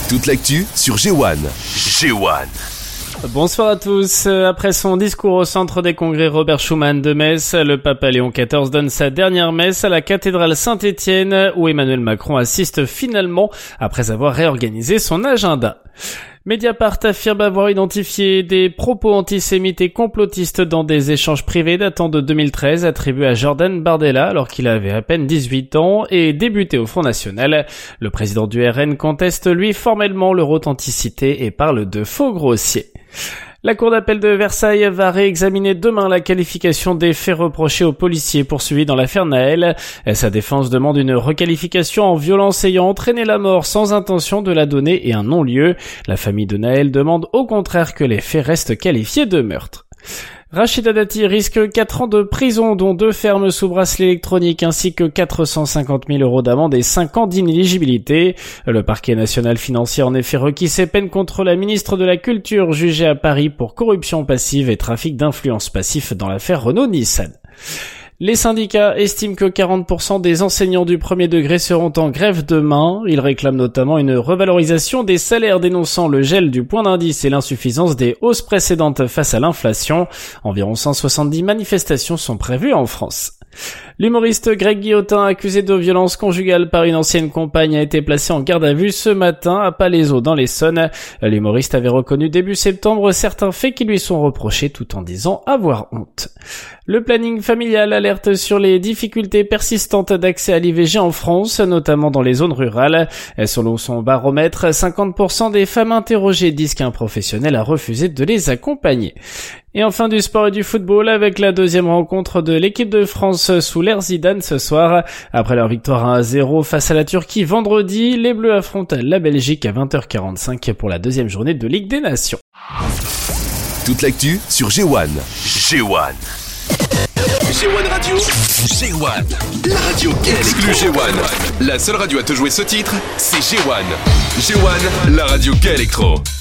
Toute l'actu sur G1. Bonsoir à tous. Après son discours au centre des congrès Robert Schuman de Metz, le pape Léon XIV donne sa dernière messe à la cathédrale Saint-Étienne où Emmanuel Macron assiste finalement après avoir réorganisé son agenda. Mediapart affirme avoir identifié des propos antisémites et complotistes dans des échanges privés datant de 2013 attribués à Jordan Bardella alors qu'il avait à peine 18 ans et débuté au Front National. Le président du RN conteste lui formellement leur authenticité et parle de faux grossiers. La cour d'appel de Versailles va réexaminer demain la qualification des faits reprochés aux policiers poursuivis dans l'affaire Naël. Sa défense demande une requalification en violence ayant entraîné la mort sans intention de la donner et un non-lieu. La famille de Naël demande au contraire que les faits restent qualifiés de meurtre. Rachida Dati risque 4 ans de prison, dont 2 fermes sous bracelet électronique, ainsi que 450 000 € d'amende et 5 ans d'inéligibilité. Le parquet national financier a en effet requis ses peines contre la ministre de la Culture, jugée à Paris pour corruption passive et trafic d'influence passif dans l'affaire Renault-Nissan. Les syndicats estiment que 40% des enseignants du premier degré seront en grève demain. Ils réclament notamment une revalorisation des salaires dénonçant le gel du point d'indice et l'insuffisance des hausses précédentes face à l'inflation. Environ 170 manifestations sont prévues en France. L'humoriste Greg Guillotin, accusé de violence conjugale par une ancienne compagne, a été placé en garde à vue ce matin à Palaiseau dans l'Essonne. L'humoriste avait reconnu début septembre certains faits qui lui sont reprochés tout en disant avoir honte. Le planning familial alerte sur les difficultés persistantes d'accès à l'IVG en France, notamment dans les zones rurales. Selon son baromètre, 50% des femmes interrogées disent qu'un professionnel a refusé de les accompagner. Et enfin du sport et du football avec la deuxième rencontre de l'équipe de France sous l'ère Zidane ce soir. Après leur victoire 1-0 face à la Turquie vendredi, les Bleus affrontent la Belgique à 20h45 pour la deuxième journée de Ligue des Nations. Toute l'actu sur G1. G1 Radio. G1. La radio exclue G1. La seule radio à te jouer ce titre, c'est G1. G1, la radio Gay Electro.